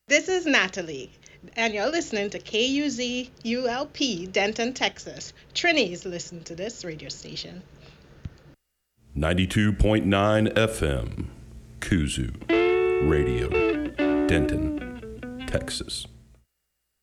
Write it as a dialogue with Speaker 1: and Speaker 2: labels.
Speaker 1: This is Natalie, and you're listening to KUZ ULP, Denton, Texas. Trini's listen to this radio station.
Speaker 2: 92.9 FM, Kuzu Radio, Denton, Texas.